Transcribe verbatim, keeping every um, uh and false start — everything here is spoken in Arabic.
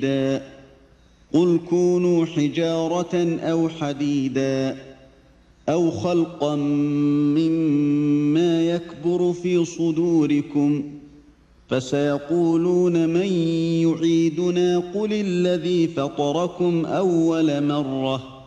قل كونوا حجارة أو حديدا أو خلقا مما يكبر في صدوركم فسيقولون من يعيدنا قل الذي فطركم أول مرة